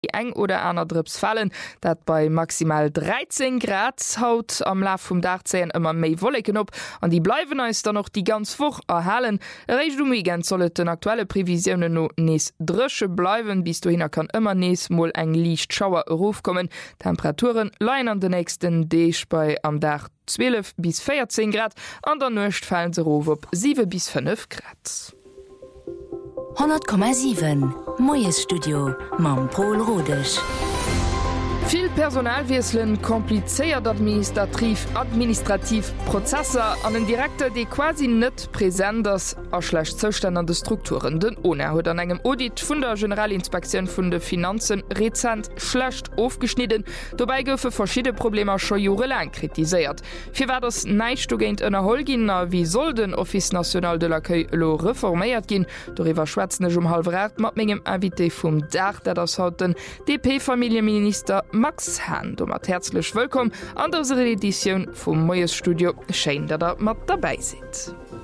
eng oder aner Drips fallen, dat bei maximal 13 Grad haut am Laf vum Dach zehen immer méi Wolken op an die bleiwen eus dann noch die ganz Woch erhalen. Reich du Migent sollet den aktuelle Prävisionen no nees dresche bleiwen, bis du hinner kann immer nees moll eng Liichtschauer rufkommen. Temperaturen leien an den nächsten Deeg bei am Dach 12 bis 14 Grad, an der Nøcht fallen se rof op 7 bis 5 Grad. 100,7 Moes Studio Mam Paul Rodech. Viel Personalwieselen kompliziert administrativ Prozesse an den Direktor, die quasi net präsent ist, a schlecht zustände Strukturen. Den ONER hat an engem Audit von der Generalinspektion von den Finanzen rezent schlecht aufgeschnitten. Dabei goufe verschiedene Probleme schon jahrelang kritisiert. Für war das neistugend ënnerhol gin, wie soll den Office National de l'Accueil lo reformiert gin? Darüber schwätzen ich halb mit meinem Invité vom Dach, der das hat den DP-Familienminister Max Hahn. Damit herzlich willkommen an unserer Edition vom Moes Studio. Schön, dass ihr mit dabei seid.